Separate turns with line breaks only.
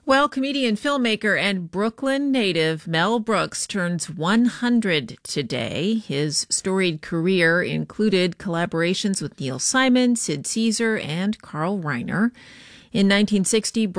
Well, comedian, filmmaker, and Brooklyn native Mel Brooks turns 100 today. His storied career included collaborations with Neil Simon, Sid Caesar, and Carl Reiner. In 1960,